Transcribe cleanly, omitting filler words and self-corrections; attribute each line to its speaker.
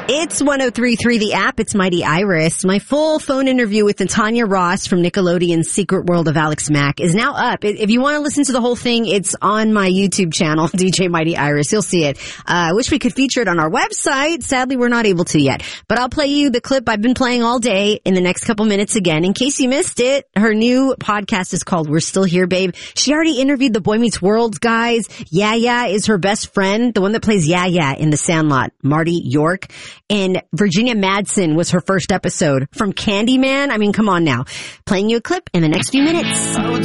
Speaker 1: It's 103.3 The App. It's Mighty Iris. My full phone interview with Natanya Ross from Nickelodeon's Secret World of Alex Mack is now up. If you want to listen to the whole thing, it's on my YouTube channel, DJ Mighty Iris. You'll see it. I wish we could feature it on our website. Sadly, we're not able to yet. But I'll play you the clip I've been playing all day in the next couple minutes again. In case you missed it, her new podcast is called We're Still Here, Babe. She already interviewed the Boy Meets World guys. Yaya is her best friend, the one that plays Yaya in The Sandlot, Marty York. And Virginia Madsen was her first episode from Candyman. I mean, come on now. Playing you a clip in the next few minutes.